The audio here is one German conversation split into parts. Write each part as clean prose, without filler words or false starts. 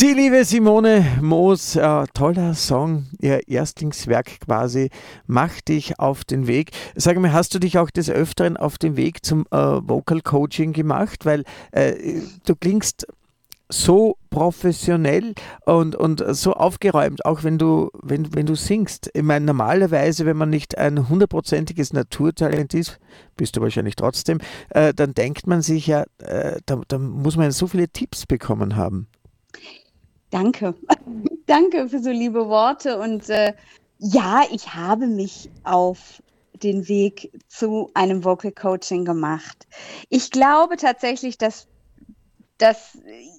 Die liebe Simone Moos, toller Song, ihr Erstlingswerk quasi, Mach dich auf den Weg. Sag mal, hast du dich auch des Öfteren auf den Weg zum Vocal Coaching gemacht? Weil du klingst so professionell und so aufgeräumt, auch wenn du singst. Ich meine, normalerweise, wenn man nicht ein hundertprozentiges Naturtalent ist, bist du wahrscheinlich trotzdem, dann denkt man sich ja, da muss man so viele Tipps bekommen haben. Danke. Danke für so liebe Worte. Und ja, ich habe mich auf den Weg zu einem Vocal Coaching gemacht. Ich glaube tatsächlich, dass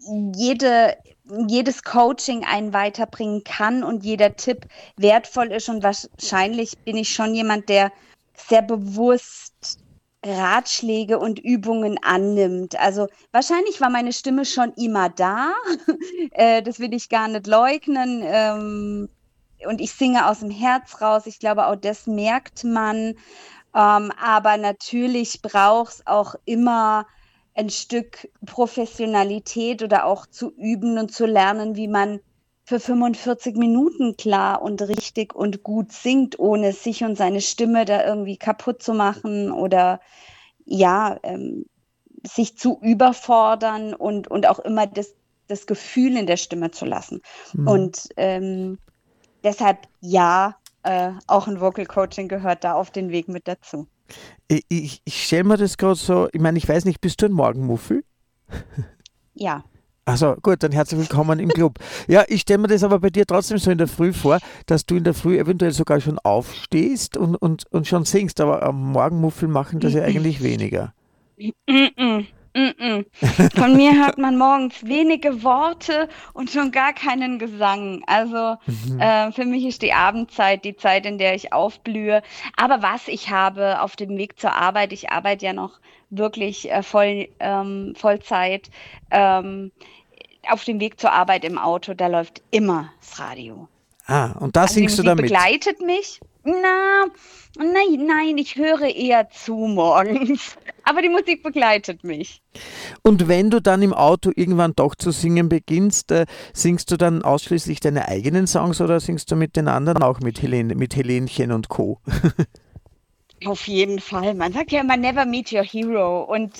jedes Coaching einen weiterbringen kann und jeder Tipp wertvoll ist. Und wahrscheinlich bin ich schon jemand, der sehr bewusst Ratschläge und Übungen annimmt. Also wahrscheinlich war meine Stimme schon immer da. Das will ich gar nicht leugnen. Und ich singe aus dem Herz raus. Ich glaube, auch das merkt man. Aber natürlich braucht es auch immer ein Stück Professionalität oder auch zu üben und zu lernen, wie man für 45 Minuten klar und richtig und gut singt, ohne sich und seine Stimme da irgendwie kaputt zu machen oder ja, sich zu überfordern und auch immer das Gefühl in der Stimme zu lassen. Mhm. Und deshalb ja, auch ein Vocal Coaching gehört da auf den Weg mit dazu. Ich stelle mir das gerade so, ich meine, ich weiß nicht, bist du ein Morgenmuffel? Ja. Also gut, dann herzlich willkommen im Club. Ja, ich stelle mir das aber bei dir trotzdem so in der Früh vor, dass du in der Früh eventuell sogar schon aufstehst und schon singst, aber am Morgenmuffel machen das ja eigentlich weniger. Mm-mm, mm-mm. Von mir hört man morgens wenige Worte und schon gar keinen Gesang. Also Mhm. für mich ist die Abendzeit die Zeit, in der ich aufblühe. Aber was ich habe auf dem Weg zur Arbeit, ich arbeite ja noch wirklich Vollzeit, ähm, auf dem Weg zur Arbeit im Auto, da läuft immer das Radio. Und da Also die singst du Musik damit. begleitet mich. Nein, ich höre eher zu morgens. Aber die Musik begleitet mich. Und wenn du dann im Auto irgendwann doch zu singen beginnst, singst du dann ausschließlich deine eigenen Songs oder singst du mit den anderen auch mit Helenchen und Co.? Auf jeden Fall. Man sagt ja immer, never meet your hero. Und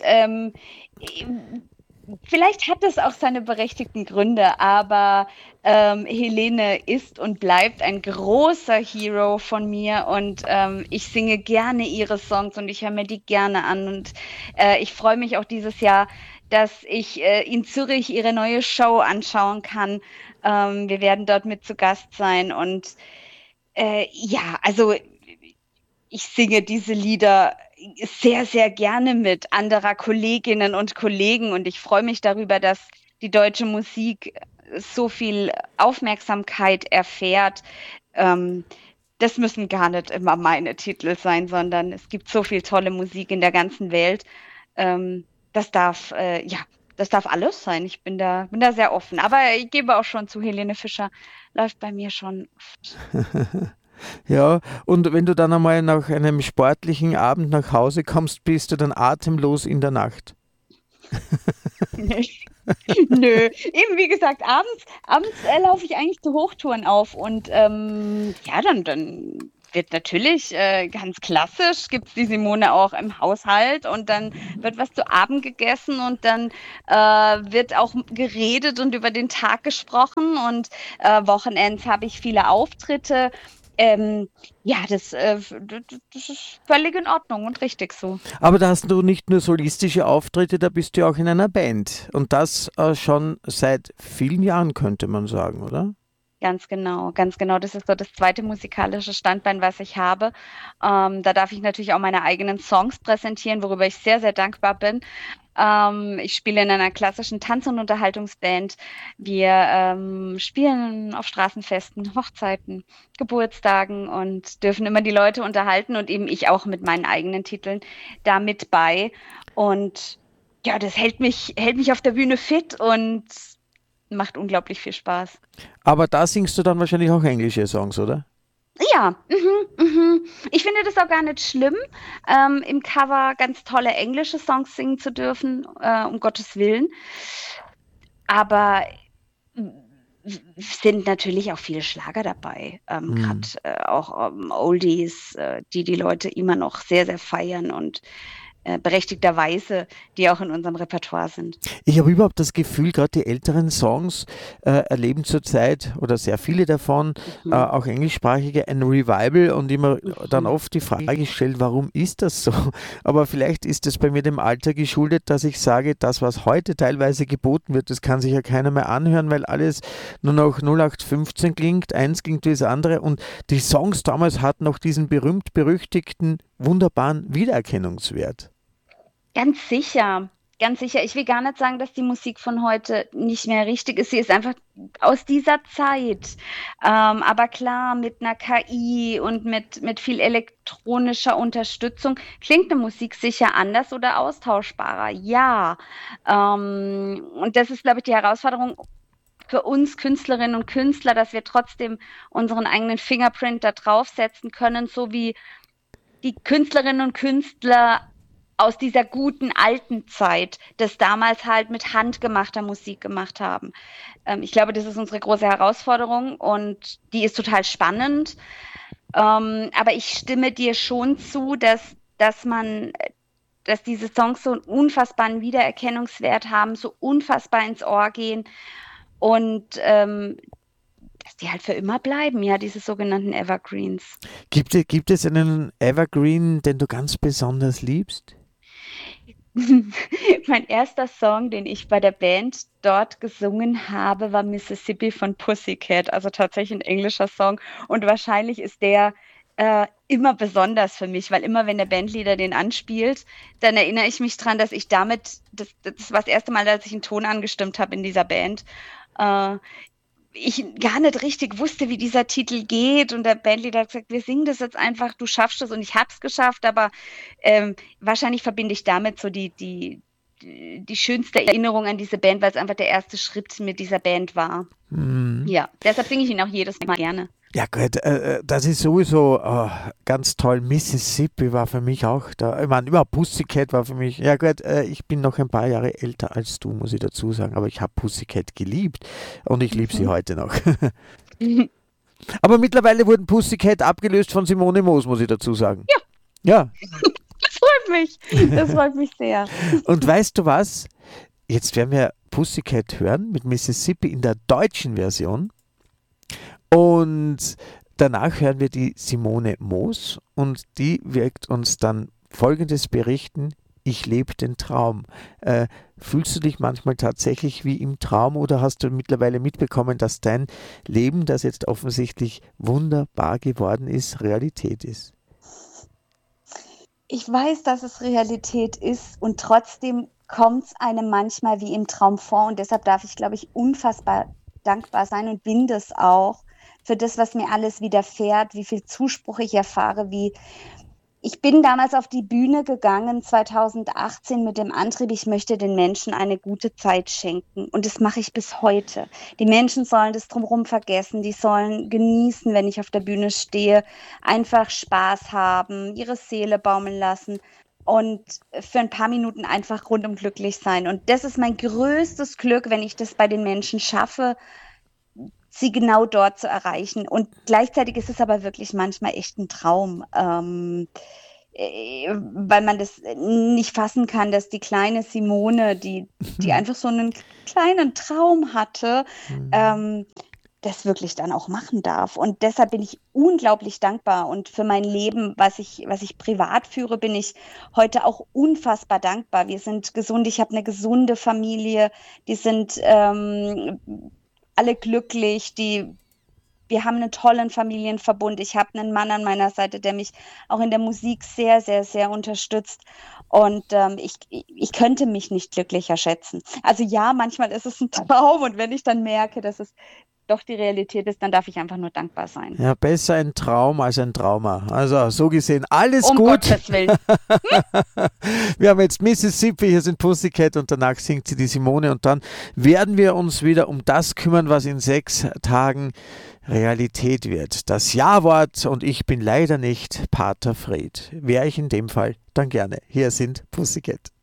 vielleicht hat das auch seine berechtigten Gründe, aber Helene ist und bleibt ein großer Hero von mir und ich singe gerne ihre Songs und ich höre mir die gerne an und ich freue mich auch dieses Jahr, dass ich in Zürich ihre neue Show anschauen kann. Wir werden dort mit zu Gast sein und ja, also ich singe diese Lieder sehr, sehr gerne mit anderer Kolleginnen und Kollegen und ich freue mich darüber, dass die deutsche Musik so viel Aufmerksamkeit erfährt. Ähm, Das müssen gar nicht immer meine Titel sein, sondern es gibt so viel tolle Musik in der ganzen Welt. Das darf, ja, das darf alles sein. Ich bin da sehr offen. Aber ich gebe auch schon zu, Helene Fischer läuft bei mir schon oft. Ja, und wenn du dann einmal nach einem sportlichen Abend nach Hause kommst, bist du dann atemlos in der Nacht. Nö, eben wie gesagt, abends laufe ich eigentlich zu Hochtouren auf und ja, dann wird natürlich ganz klassisch, gibt es die Simone auch im Haushalt und dann wird was zu Abend gegessen und dann wird auch geredet und über den Tag gesprochen und Wochenends habe ich viele Auftritte. Ähm, ja, das ist völlig in Ordnung und richtig so. Aber da hast du nicht nur solistische Auftritte, da bist du auch in einer Band. Und das schon seit vielen Jahren, könnte man sagen, oder? Ganz genau, ganz genau. Das ist so das zweite musikalische Standbein, was ich habe. Da darf ich natürlich auch meine eigenen Songs präsentieren, worüber ich sehr, sehr dankbar bin. Ich spiele in einer klassischen Tanz- und Unterhaltungsband. Wir spielen auf Straßenfesten, Hochzeiten, Geburtstagen und dürfen immer die Leute unterhalten und eben ich auch mit meinen eigenen Titeln da mit bei. Und ja, das hält mich auf der Bühne fit und macht unglaublich viel Spaß. Aber da singst du dann wahrscheinlich auch englische Songs, oder? Ja, ich finde das auch gar nicht schlimm, im Cover ganz tolle englische Songs singen zu dürfen, um Gottes Willen. Aber sind natürlich auch viele Schlager dabei, Hm. gerade auch Oldies, die Leute immer noch sehr, sehr feiern und berechtigterweise, die auch in unserem Repertoire sind. Ich habe überhaupt das Gefühl, gerade die älteren Songs erleben zurzeit oder sehr viele davon, Mhm. auch englischsprachige, ein Revival und immer dann Mhm. oft die Frage gestellt, warum ist das so? Aber vielleicht ist es bei mir dem Alter geschuldet, dass ich sage, das, was heute teilweise geboten wird, das kann sich ja keiner mehr anhören, weil alles nur noch 0815 klingt, eins klingt wie das andere und die Songs damals hatten auch diesen berühmt-berüchtigten, wunderbaren Wiedererkennungswert. Ganz sicher, ganz sicher. Ich will gar nicht sagen, dass die Musik von heute nicht mehr richtig ist. Sie ist einfach aus dieser Zeit. Aber klar, mit einer KI und mit viel elektronischer Unterstützung klingt eine Musik sicher anders oder austauschbarer. Ja. Und das ist, glaube ich, die Herausforderung für uns Künstlerinnen und Künstler, dass wir trotzdem unseren eigenen Fingerprint da draufsetzen können, so wie die Künstlerinnen und Künstler aus dieser guten alten Zeit, das damals halt mit handgemachter Musik gemacht haben. Ich glaube, das ist unsere große Herausforderung und die ist total spannend. Aber ich stimme dir schon zu, dass diese Songs so einen unfassbaren Wiedererkennungswert haben, so unfassbar ins Ohr gehen und dass die halt für immer bleiben, ja, diese sogenannten Evergreens. Gibt es einen Evergreen, den du ganz besonders liebst? Mein erster Song, den ich bei der Band dort gesungen habe, war Mississippi von Pussycat, also tatsächlich ein englischer Song. Und wahrscheinlich ist der immer besonders für mich, weil immer, wenn der Bandleader den anspielt, dann erinnere ich mich dran, dass ich damit, das war das erste Mal, dass ich einen Ton angestimmt habe in dieser Band. Äh, ich gar nicht richtig wusste, wie dieser Titel geht. Und der Bandleader hat gesagt, wir singen das jetzt einfach, du schaffst es. Und ich habe es geschafft, aber wahrscheinlich verbinde ich damit so die schönste Erinnerung an diese Band, weil es einfach der erste Schritt mit dieser Band war. Hm. Ja, deshalb singe ich ihn auch jedes Mal gerne. Ja gut, das ist sowieso ganz toll. Mississippi war für mich auch da. Ich meine, überhaupt Pussycat war für mich. Ja gut, ich bin noch ein paar Jahre älter als du, muss ich dazu sagen. Aber ich habe Pussycat geliebt und ich liebe sie Mhm. heute noch. Aber mittlerweile wurden Pussycat abgelöst von Simone Moos, muss ich dazu sagen. Ja, Ja, das freut mich. Das freut mich sehr. und weißt du was? Jetzt werden wir Pussycat hören mit Mississippi in der deutschen Version. Und danach hören wir die Simone Moos und die wird uns dann Folgendes berichten. Ich lebe den Traum. Fühlst du dich manchmal tatsächlich wie im Traum oder hast du mittlerweile mitbekommen, dass dein Leben, das jetzt offensichtlich wunderbar geworden ist, Realität ist? Ich weiß, dass es Realität ist und trotzdem kommt es einem manchmal wie im Traum vor und deshalb darf ich, glaube ich, unfassbar dankbar sein und bin das auch für das, was mir alles widerfährt, wie viel Zuspruch ich erfahre, wie ich bin damals auf die Bühne gegangen, 2018, mit dem Antrieb, ich möchte den Menschen eine gute Zeit schenken. Und das mache ich bis heute. Die Menschen sollen das drumherum vergessen, die sollen genießen, wenn ich auf der Bühne stehe, einfach Spaß haben, ihre Seele baumeln lassen und für ein paar Minuten einfach rundum glücklich sein. Und das ist mein größtes Glück, wenn ich das bei den Menschen schaffe, sie genau dort zu erreichen. Und gleichzeitig ist es aber wirklich manchmal echt ein Traum, weil man das nicht fassen kann, dass die kleine Simone, die einfach so einen kleinen Traum hatte, Hm. ähm, das wirklich dann auch machen darf. Und deshalb bin ich unglaublich dankbar. Und für mein Leben, was ich privat führe, bin ich heute auch unfassbar dankbar. Wir sind gesund. Ich habe eine gesunde Familie. Die sind alle glücklich. Wir haben einen tollen Familienverbund. Ich habe einen Mann an meiner Seite, der mich auch in der Musik sehr, sehr, sehr unterstützt. Und ich könnte mich nicht glücklicher schätzen. Also ja, manchmal ist es ein Traum und wenn ich dann merke, dass es doch die Realität ist, dann darf ich einfach nur dankbar sein. Ja, besser ein Traum als ein Trauma. Also so gesehen, alles Um gut. Gottes Willen. Wir haben jetzt Mississippi, hier sind Pussycat und danach singt sie die Simone und dann werden wir uns wieder um das kümmern, was in 6 Tagen Realität wird. Das Ja-Wort und ich bin leider nicht Pater Fred. Wäre ich in dem Fall, dann gerne. Hier sind Pussycat.